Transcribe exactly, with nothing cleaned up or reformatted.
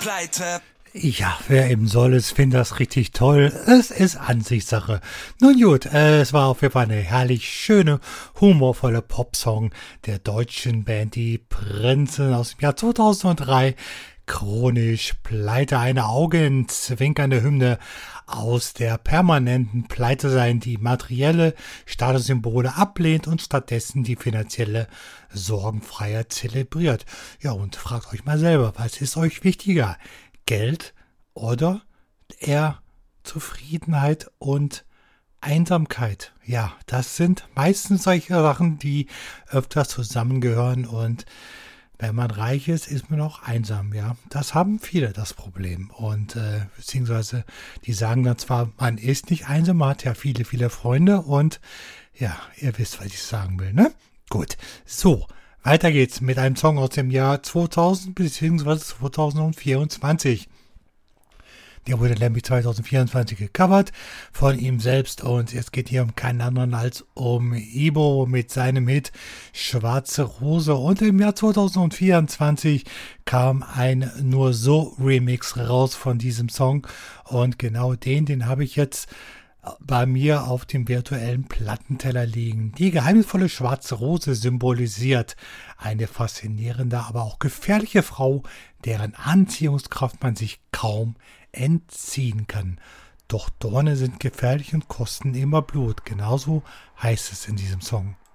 pleite. Ja, wer eben soll es, findet das richtig toll. Es ist Ansichtssache. Nun gut, äh, es war auf jeden Fall eine herrlich schöne, humorvolle Popsong der deutschen Band Die Prinzen aus dem Jahr zweitausenddrei. Chronisch pleite, eine augenzwinkernde Hymne aus der permanenten Pleite sein, die materielle Statussymbole ablehnt und stattdessen die finanzielle Sorgenfreiheit zelebriert. Ja, und fragt euch mal selber, was ist euch wichtiger? Geld oder eher Zufriedenheit und Einsamkeit? Ja, das sind meistens solche Sachen, die öfters zusammengehören, und wenn man reich ist, ist man auch einsam, ja. Das haben viele, das Problem. Und äh, beziehungsweise die sagen dann zwar, man ist nicht einsam, man hat ja viele, viele Freunde, und ja, ihr wisst, was ich sagen will, ne? Gut, so, weiter geht's mit einem Song aus dem Jahr zweitausend beziehungsweise zweitausendvierundzwanzig. Der wurde nämlich zweitausendvierundzwanzig gecovert von ihm selbst, und es geht hier um keinen anderen als um Ibo mit seinem Hit Schwarze Rose. Und im Jahr zweitausendvierundzwanzig kam ein Nur so Remix raus von diesem Song, und genau den, den habe ich jetzt bei mir auf dem virtuellen Plattenteller liegen. Die geheimnisvolle schwarze Rose symbolisiert eine faszinierende, aber auch gefährliche Frau, deren Anziehungskraft man sich kaum entziehen kann. Doch Dorne sind gefährlich und kosten immer Blut. Genauso heißt es in diesem Song.